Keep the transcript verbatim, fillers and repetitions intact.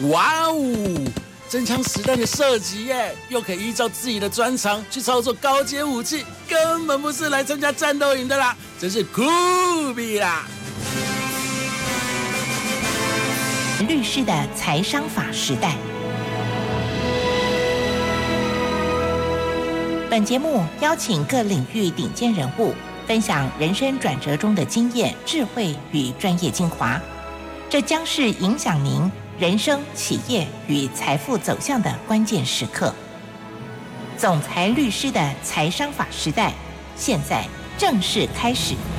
哇哦！真枪实弹的射击耶，又可以依照自己的专长去操作高阶武器，根本不是来参加战斗营的啦，真是酷毙啦！ 律师的财商法时代。本节目邀请各领域顶尖人物，分享人生转折中的经验、智慧与专业精华。这将是影响您人生、企业与财富走向的关键时刻。总裁律师的财商法时代，现在正式开始。